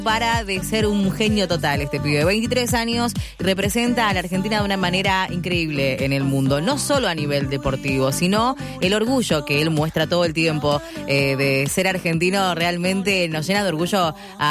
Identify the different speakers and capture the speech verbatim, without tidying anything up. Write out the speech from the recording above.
Speaker 1: Para de ser un genio total este pibe. veintitrés años, representa a la Argentina de una manera increíble en el mundo. No solo a nivel deportivo, sino el orgullo que él muestra todo el tiempo eh, de ser argentino. Realmente nos llena de orgullo a